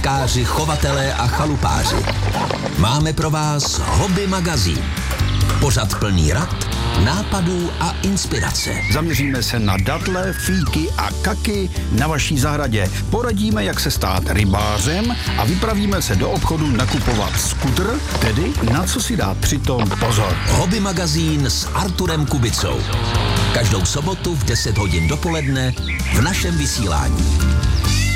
zahrádkáři, chovatelé a chalupáři. Máme pro vás Hobby magazín. Pořad plný rad, nápadů a inspirace. Zaměříme se na datle, fíky a kaky na vaší zahradě. Poradíme, jak se stát rybářem a vypravíme se do obchodu nakupovat skutr, tedy na co si dát přitom pozor. Hobby magazín s Arturem Kubicou. Každou sobotu v 10 hodin dopoledne v našem vysílání.